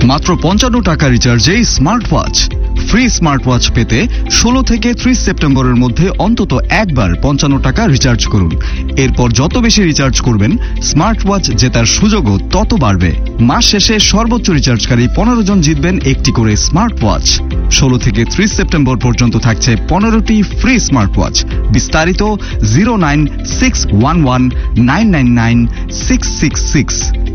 মাত্র 55 টাকা রিচার্জে smart watch. Free smart watch পেতে 16 থেকে 30 সেপ্টেম্বরের মধ্যে অন্তত একবার 55 টাকা রিচার্জ করুন। এরপর যত বেশি রিচার্জ করবেন স্মার্ট ওয়াচ জেতার সুযোগও তত বাড়বে। মাস শেষে সর্বোচ্চ রিচার্জকারী 15 জন জিতবেন একটি করে স্মার্ট ওয়াচ। 16 থেকে 30 সেপ্টেম্বর পর্যন্ত থাকছে 15টি ফ্রি স্মার্ট ওয়াচ। বিস্তারিত 09611999666।